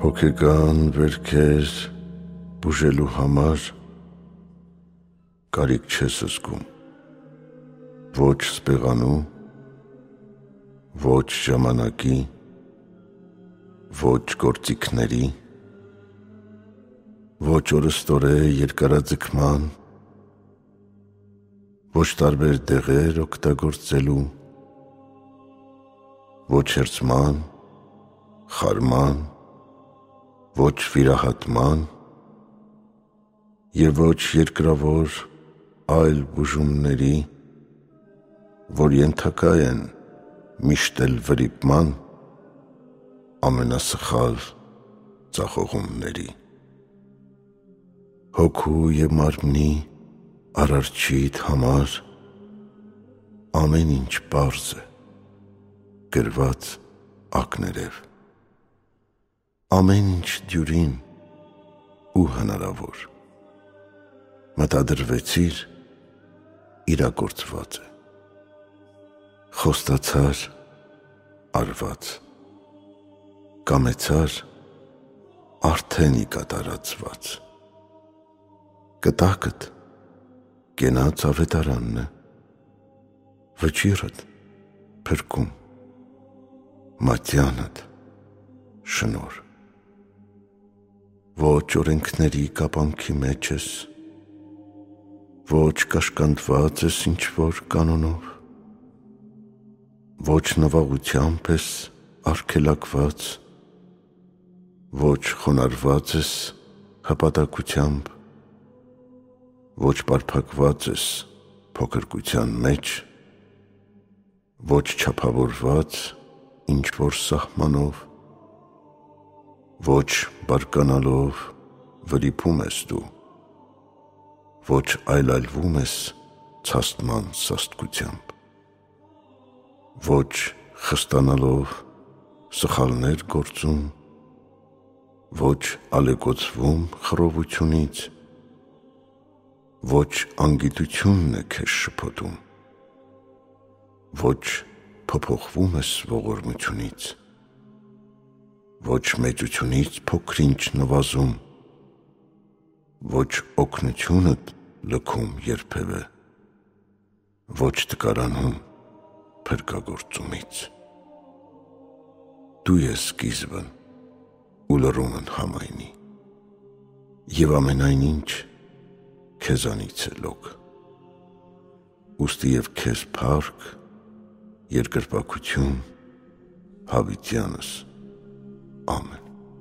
Հոգեկան վերքեր բուժելու համար կարիք չես զգում, ոչ սպեղանու, ոչ ժամանակի, ոչ գործիքների, ոչ օրըստորե երկարաձգման, ոչ տարբեր դեղեր օգտագործելու, ոչ հերձման, խարման, ոչ վիրահատման և ոչ երկրավոր այլ բուժումների, որ ենթակա են միշտ էլ վրիպման ամենասխալ ձախողումների։ Հոգու և մարմնի Արարչիդ համար ամեն ինչ պարզ է, գրված ակներև, ամեն ինչ դյուրին ու հնարավոր, մտադրվեցիր, իրագործված է, խոստացար, արված, կամեցար, արդեն կատարածված, կտակդ կենաց ավետարանն է, վճիռդ փրկում, մատյանդ շնոր, ոչ օրենքների կապանքի մեջ ես, ոչ կաշկանդված ես ինչ-որ կանոնով, ոչ նվաղությամբ ես արգելակված, ոչ խոնարհված ես հպատակությամբ, ոչ պարփակված ես փոքրկության մեջ, ոչ չափավորված ինչ-որ սահմանով, ոչ բարկանալով վրիպում ես դու, ոչ այլայլվում ես ցաստման սաստկությամբ, ոչ խստանալով սխալներ գործում, ոչ ալեկոծվում խռովությունից, ոչ անգիտությունն է քեզ շփոթում, ոչ փոփոխվում ես ողորմությունից, ոչ մեծությունից փոքր-ինչ նվազում, ոչ օգնությունդ լքում երբևէ, ոչ տկարանում փրկագործումից։ Դու ես սկիզբն ու լռումն համայնի, և ամենայն ինչ քեզանից է լոկ, ուստի և քեզ փառք, երկրպագություն հավիտյանս, ամեն։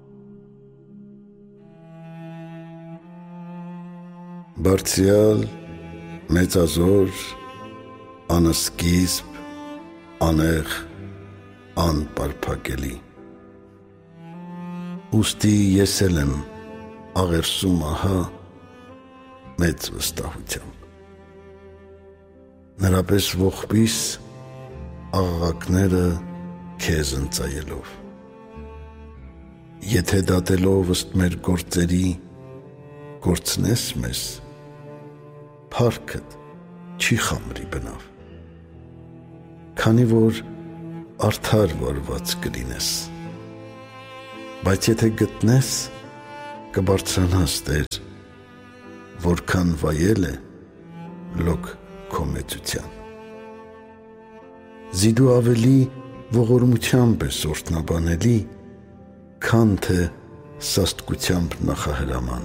Բարձրյալ, մեծազոր, անսկիզբ, անեղ, անպարփակելի, ուստի ես էլ եմ աղերսում ահա մեծ վստահությամբ, նրա պես ողբիս աղաղակները քեզ ընծայելով, եթե դատելով ըստ մեր գործերի կորցնես մեզ, փառքդ չի խամրի բնավ, քանի որ արդար վարված կլինես, բայց եթե գտնես, կբարձրանաս Տեր, որքան վայել է լոկ քո մեծության։ Զիդու ավելի ողորմությամբ ես օրհնաբանելի, քան թե սաստկությամբ նախահրաման։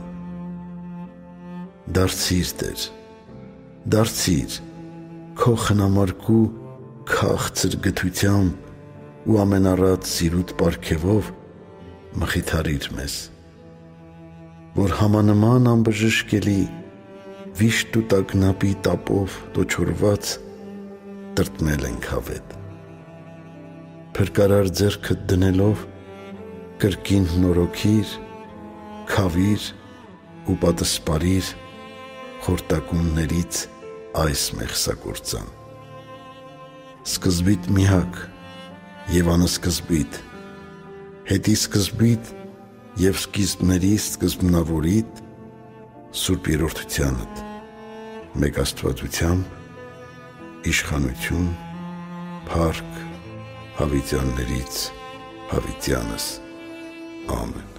Դարձիր Տեր, դարձիր քո խնամարկու քաղցր գթությամբ ու ամենառատ սիրուտ պարգևով մխիթարիր մեզ, որ համանման անբժշկելի վիշտ ու տագնապի տապով տոչորված տրտմել ենք հավետ, փրկարար ձեռքդ դնելով կրկին նորոգիր, քավիր ու պատսպարիր խորտակումներից այս մեղսագործան, սկզբիտ միակ և անսկզբիտ, հետիսկզբիտ և սկիզբների սկզբնավորիդ Սուրբ Երրորդությանդ, մեկ Աստվածությամբ, իշխանություն, փառք հավիտյաններից հավիտյանս, ամեն։